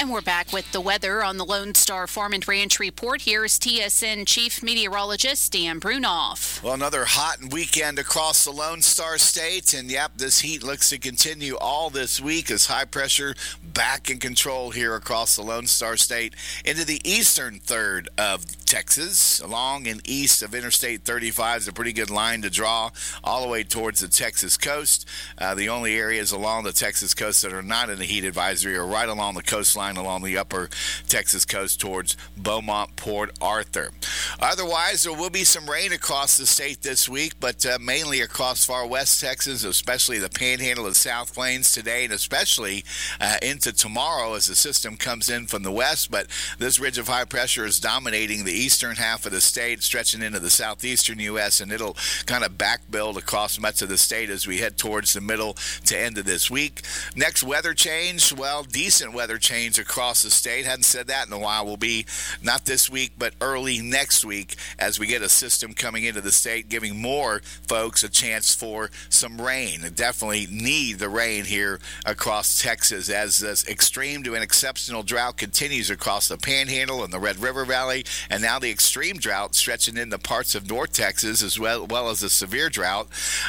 And we're back with the weather on the Lone Star Farm and Ranch Report. Here's TSN Chief Meteorologist Dan Brunoff. Well, another hot weekend across the Lone Star State. And, yep, this heat looks to continue all this week as high pressure back in control here across the Lone Star State into the eastern third of Texas. Along and east of Interstate 35 is a pretty good line to draw all the way towards the Texas coast. The only areas along the Texas coast that are not in the heat advisory are right along the coastline along the upper Texas coast towards Beaumont, Port Arthur. Otherwise, there will be some rain across the state this week, but mainly across far west Texas, especially the Panhandle of South Plains today, and especially into tomorrow as the system comes in from the west. But this ridge of high pressure is dominating the eastern half of the state, stretching into the southeastern U.S., and it'll kind of back build across much of the state as we head towards the middle to end of this week. Next weather change, well, decent weather change across the state. Hadn't said that in a while. Will be not this week, but early next week as we get a system coming into the state, giving more folks a chance for some rain. Definitely need the rain here across Texas as this extreme to an exceptional drought continues across the Panhandle and the Red River Valley, and now the extreme drought stretching into parts of North Texas as well as the severe drought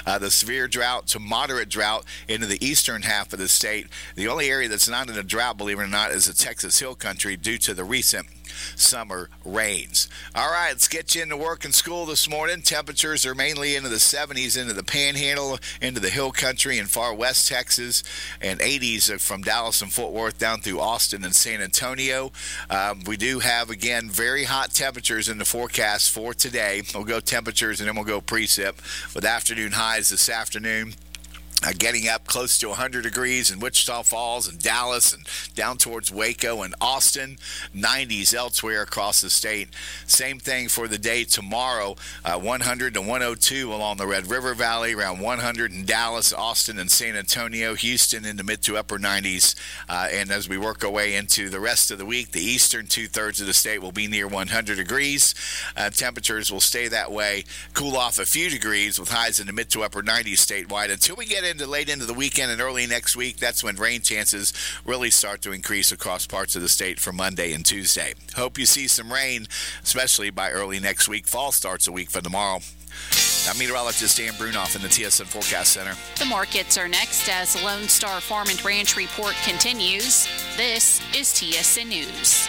to moderate drought into the eastern half of the state. The only area that's not in a drought, believe it or not, is the Texas Hill Country due to the recent summer rains. All right, let's get you into work and school this morning. Temperatures are mainly into the 70s into the Panhandle, into the Hill Country and far west Texas, and 80s from Dallas and Fort Worth down through Austin and San Antonio. We do have, again, very hot temperatures in the forecast for today. We'll go temperatures and then we'll go precip with afternoon highs this afternoon. Getting up close to 100 degrees in Wichita Falls and Dallas and down towards Waco and Austin. 90s elsewhere across the state. Same thing for the day tomorrow. 100 to 102 along the Red River Valley, around 100 in Dallas, Austin, and San Antonio. Houston in the mid to upper 90s. And as we work our way into the rest of the week, the eastern two-thirds of the state will be near 100 degrees. Temperatures will stay that way. Cool off a few degrees with highs in the mid to upper 90s statewide until we get into late into the weekend and early next week. That's when rain chances really start to increase across parts of the state for Monday and Tuesday. Hope you see some rain, especially by early next week. Fall starts a week from tomorrow. I'm meteorologist Dan Brunoff in the TSN Forecast Center. The markets are next as the Lone Star Farm and Ranch Report continues. This is TSN News.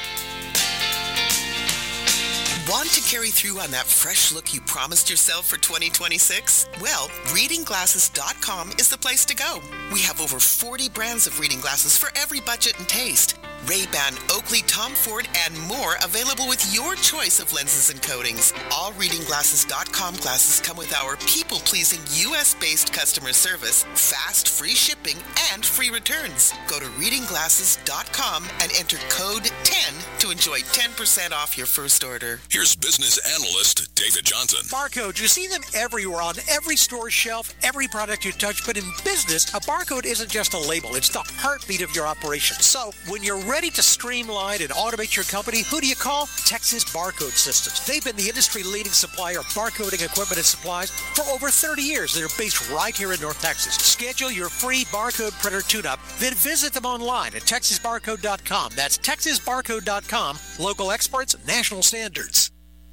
Want to carry through on that fresh look you promised yourself for 2026? Well, readingglasses.com is the place to go. We have over 40 brands of reading glasses for every budget and taste. Ray-Ban, Oakley, Tom Ford, and more available with your choice of lenses and coatings. All readingglasses.com glasses come with our people-pleasing U.S.-based customer service, fast, free shipping, and free returns. Go to readingglasses.com and enter code 10 to enjoy 10% off your first order. Here's business analyst David Johnson. Barcode, you see them everywhere on every store shelf, every product you touch, but in business, a barcode isn't just a label. It's the heartbeat of your operation. So when you're ready to streamline and automate your company, who do you call? Texas Barcode Systems. They've been the industry-leading supplier of barcoding equipment and supplies for over 30 years. They're based right here in North Texas. Schedule your free barcode printer tune-up, then visit them online at texasbarcode.com. That's texasbarcode.com. Local experts, national standards.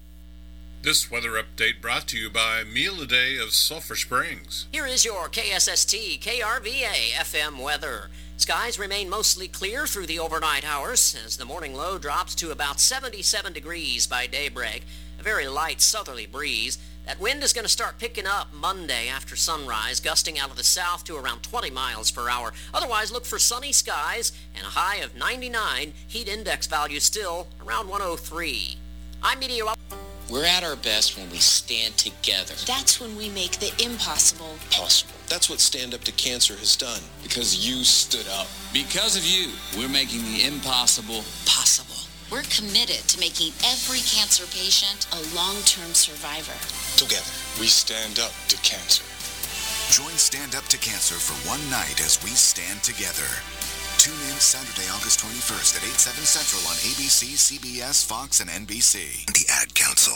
This weather update brought to you by Meal a Day of Sulphur Springs. Here is your KSST KRVA FM weather. Skies remain mostly clear through the overnight hours as the morning low drops to about 77 degrees by daybreak. A very light southerly breeze. That wind is going to start picking up Monday after sunrise, gusting out of the south to around 20 miles per hour. Otherwise, look for sunny skies and a high of 99. Heat index value still around 103. I'm meteorologist. We're at our best when we stand together. That's when we make the impossible possible. That's what Stand Up to Cancer has done. Because you stood up. Because of you, we're making the impossible possible. We're committed to making every cancer patient a long-term survivor. Together, we stand up to cancer. Join Stand Up to Cancer for one night as we stand together. Tune in Saturday, August 21st at 8, 7 Central on ABC, CBS, Fox, and NBC. The Ad Council.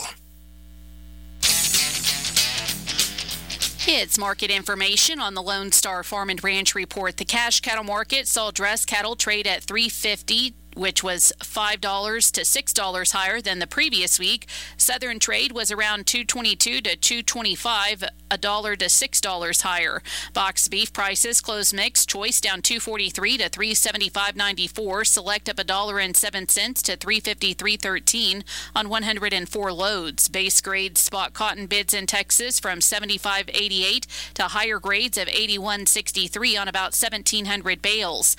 It's market information on the Lone Star Farm and Ranch Report. The cash cattle market saw dress cattle trade at $350 which was $5 to $6 higher than the previous week. Southern trade was around $2.22 to $2.25, $1 to $6 higher. Box beef prices closed mixed. Choice down $2.43 to $3.75.94. Select up $1.07 to $3.53.13 on 104 loads. Base grade spot cotton bids in Texas from $75.88 to higher grades of $81.63 on about 1,700 bales.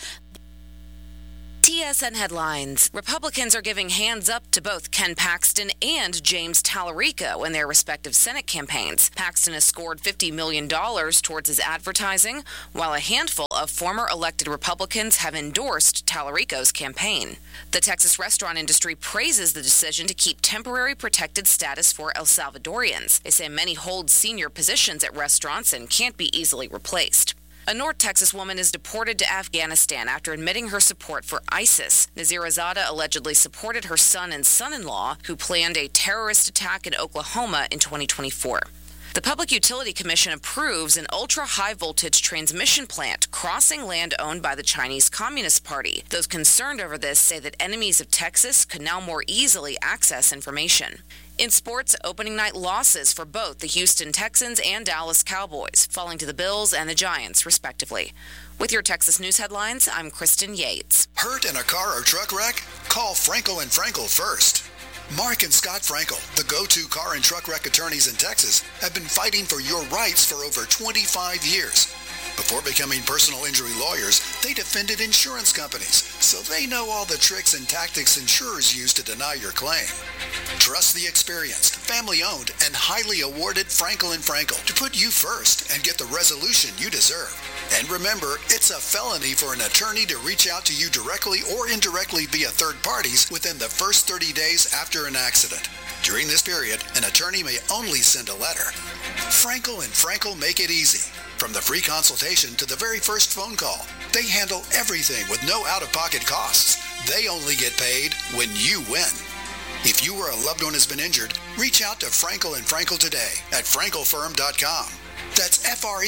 TSN headlines. Republicans are giving hands up to both Ken Paxton and James Tallarico in their respective Senate campaigns. Paxton has scored $50 million towards his advertising, while a handful of former elected Republicans have endorsed Tallarico's campaign. The Texas restaurant industry praises the decision to keep temporary protected status for El Salvadorians. They say many hold senior positions at restaurants and can't be easily replaced. A North Texas woman is deported to Afghanistan after admitting her support for ISIS. Nazira Zada allegedly supported her son and son-in-law, who planned a terrorist attack in Oklahoma in 2024. The Public Utility Commission approves an ultra-high voltage transmission plant crossing land owned by the Chinese Communist Party. Those concerned over this say that enemies of Texas could now more easily access information. In sports, opening night losses for both the Houston Texans and Dallas Cowboys, falling to the Bills and the Giants, respectively. With your Texas News headlines, I'm Kristen Yates. Hurt in a car or truck wreck? Call Frankel & Frankel first. Mark and Scott Frankel, the go-to car and truck wreck attorneys in Texas, have been fighting for your rights for over 25 years. Before becoming personal injury lawyers, they defended insurance companies, so they know all the tricks and tactics insurers use to deny your claim. Trust the experienced, family-owned, and highly awarded Frankel & Frankel to put you first and get the resolution you deserve. And remember, it's a felony for an attorney to reach out to you directly or indirectly via third parties within the first 30 days after an accident. During this period, an attorney may only send a letter. Frankel & Frankel make it easy. From the free consultation to the very first phone call, they handle everything with no out-of-pocket costs. They only get paid when you win. If you or a loved one has been injured, reach out to Frankel & Frankel today at frankelfirm.com. That's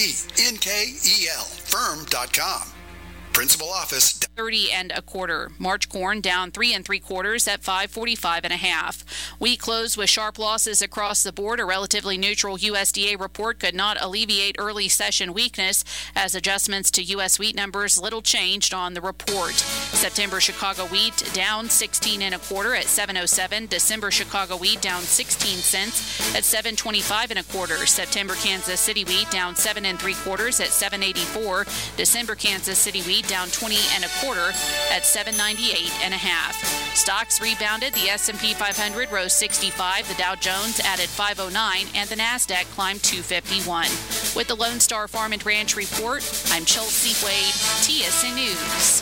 F-R-E-N-K-E-L firm.com. Principal office 30 1/4. March corn down 3 3/4 at 5.45 1/2. Wheat closed with sharp losses across the board. A relatively neutral USDA report could not alleviate early session weakness as adjustments to U.S. wheat numbers little changed on the report. September Chicago wheat down 16 1/4 at 7.07. December Chicago wheat down 16 cents at 7.25 1/4. September Kansas City wheat down 7 3/4 at 7.84. December Kansas City wheat down 20 1/4 at 7.98 1/2. Stocks rebounded. The S&P 500 rose 65. The Dow Jones added 509, and the Nasdaq climbed 251. With the Lone Star Farm and Ranch Report, I'm Chelsea Wade, TSN News.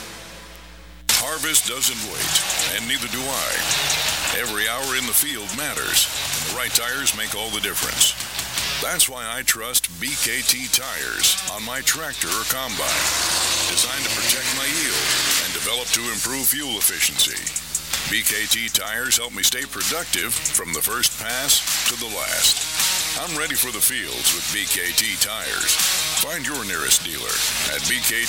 Harvest doesn't wait, and neither do I. Every hour in the field matters, and the right tires make all the difference. That's why I trust BKT tires on my tractor or combine. Designed to protect my yield and developed to improve fuel efficiency. BKT tires help me stay productive from the first pass to the last. I'm ready for the fields with BKT tires. Find your nearest dealer at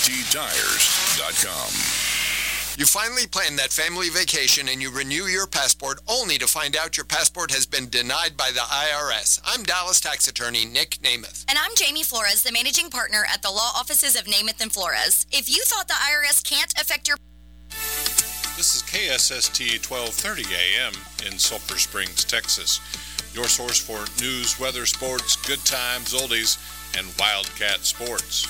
bkttires.com. You finally plan that family vacation and you renew your passport only to find out your passport has been denied by the IRS. I'm Dallas tax attorney Nick Namath. And I'm Jamie Flores, the managing partner at the law offices of Namath and Flores. If you thought the IRS can't affect your... This is KSST 1230 AM in Sulphur Springs, Texas. Your source for news, weather, sports, good times, oldies, and Wildcat sports.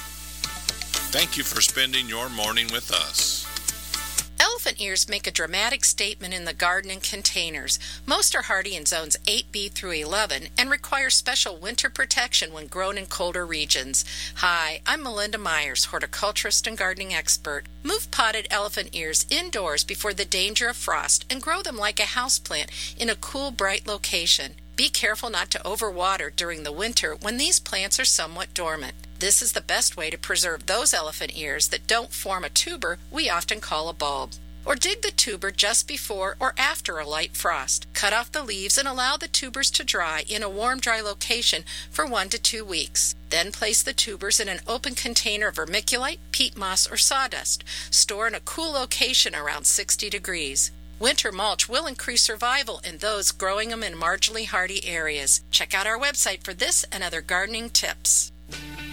Thank you for spending your morning with us. Elephant ears make a dramatic statement in the garden and containers. Most are hardy in zones 8B through 11 and require special winter protection when grown in colder regions. Hi, I'm Melinda Myers, horticulturist and gardening expert. Move potted elephant ears indoors before the danger of frost and grow them like a houseplant in a cool, bright location. Be careful not to overwater during the winter when these plants are somewhat dormant. This is the best way to preserve those elephant ears that don't form a tuber we often call a bulb. or dig the tuber just before or after a light frost. Cut off the leaves and allow the tubers to dry in a warm, dry location for 1 to 2 weeks. Then place the tubers in an open container of vermiculite, peat moss, or sawdust. Store in a cool location around 60 degrees. Winter mulch will increase survival in those growing them in marginally hardy areas. Check out our website for this and other gardening tips.